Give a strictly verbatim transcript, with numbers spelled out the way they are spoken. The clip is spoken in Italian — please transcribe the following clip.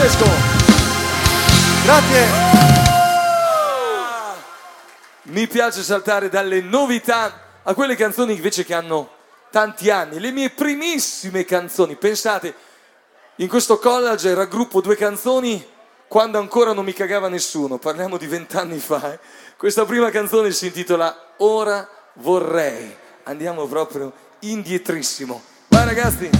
Francesco. Grazie. Mi piace saltare dalle novità a quelle canzoni invece che hanno tanti anni, le mie primissime canzoni. Pensate, in questo college raggruppo due canzoni quando ancora non mi cagava nessuno, parliamo di vent'anni fa. Eh. Questa prima canzone si intitola Ora vorrei. Andiamo proprio indietrissimo. Vai ragazzi!